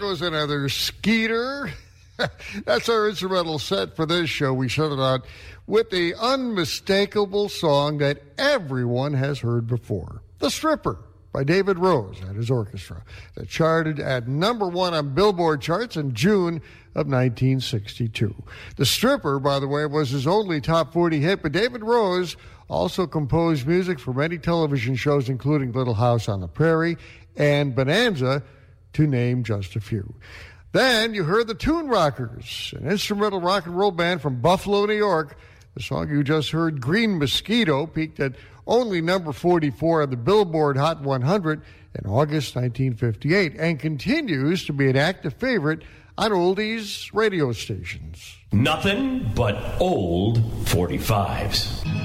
goes another Skeeter. That's our instrumental set for this show. We shut it out with the unmistakable song that everyone has heard before, The Stripper by David Rose and his orchestra, that charted at number 1 on Billboard charts in June of 1962. The Stripper, by the way, was his only top 40 hit, but David Rose also composed music for many television shows, including Little House on the Prairie and Bonanza, to name just a few. Then you heard the Toon Rockers, an instrumental rock and roll band from Buffalo, New York. The song you just heard, Green Mosquito, peaked at only number 44 on the Billboard Hot 100 in August 1958 and continues to be an active favorite on oldies radio stations. Nothing but old 45s.